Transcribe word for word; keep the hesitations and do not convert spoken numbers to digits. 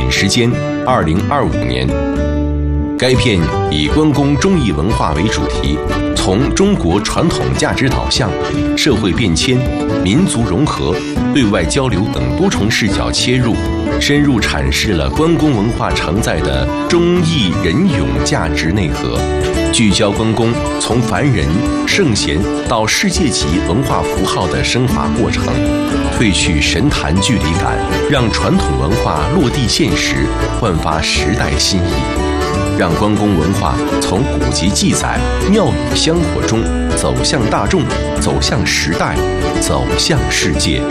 品时间二零二五年。该片以关公忠义文化为主题，从中国传统价值导向、社会变迁、民族融合、对外交流等多重视角切入，深入阐释了关公文化承载的忠义仁勇价值内核，聚焦关公从凡人、圣贤到世界级文化符号的升华过程，褪去神坛距离感，让传统文化落地现实，焕发时代新意。让关公文化从古籍记载、庙宇香火中走向大众，走向时代，走向世界。